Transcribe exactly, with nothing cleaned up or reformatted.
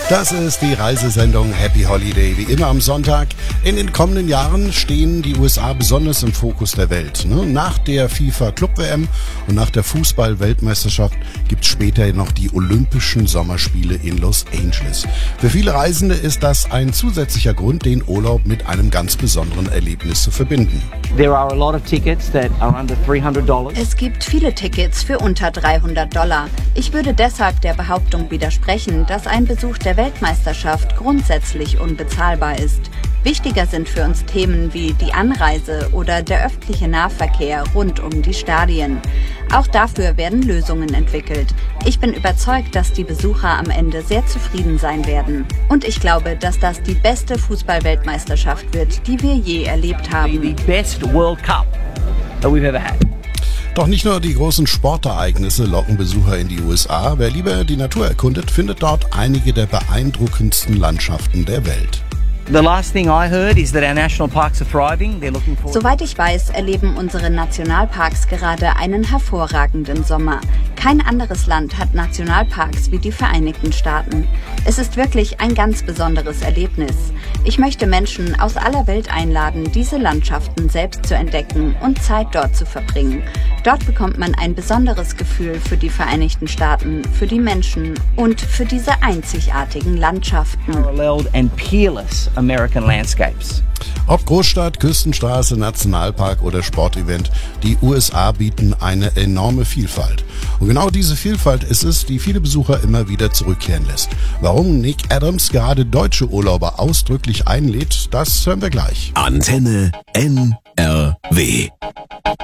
Das ist die Reisesendung Happy Holiday, wie immer am Sonntag. In den kommenden Jahren stehen die U S A besonders im Fokus der Welt. Nach der FIFA Club-W M und nach der Fußball-Weltmeisterschaft gibt es später noch die Olympischen Sommerspiele in Los Angeles. Für viele Reisende ist das ein zusätzlicher Grund, den Urlaub mit einem ganz besonderen Erlebnis zu verbinden. There are a lot of tickets that are under three hundred dollars. Es gibt viele Tickets für unter dreihundert Dollar. Ich würde deshalb der Behauptung widersprechen, dass ein Besuch der Weltmeisterschaft grundsätzlich unbezahlbar ist. Wichtiger sind für uns Themen wie die Anreise oder der öffentliche Nahverkehr rund um die Stadien. Auch dafür werden Lösungen entwickelt. Ich bin überzeugt, dass die Besucher am Ende sehr zufrieden sein werden. Und ich glaube, dass das die beste Fußball-Weltmeisterschaft wird, die wir je erlebt haben. The best World Cup that we've ever had. Doch nicht nur die großen Sportereignisse locken Besucher in die U S A. Wer lieber die Natur erkundet, findet dort einige der beeindruckendsten Landschaften der Welt. The last thing I heard is that our national parks are thriving. They're looking forward. Soweit ich weiß, erleben unsere Nationalparks gerade einen hervorragenden Sommer. Kein anderes Land hat Nationalparks wie die Vereinigten Staaten. Es ist wirklich ein ganz besonderes Erlebnis. Ich möchte Menschen aus aller Welt einladen, diese Landschaften selbst zu entdecken und Zeit dort zu verbringen. Dort bekommt man ein besonderes Gefühl für die Vereinigten Staaten, für die Menschen und für diese einzigartigen Landschaften. Paralleled and peerless American landscapes. Ob Großstadt, Küstenstraße, Nationalpark oder Sportevent, die U S A bieten eine enorme Vielfalt. Und genau diese Vielfalt ist es, die viele Besucher immer wieder zurückkehren lässt. Warum Nick Adams gerade deutsche Urlauber ausdrücklich einlädt, das hören wir gleich. Antenne N R W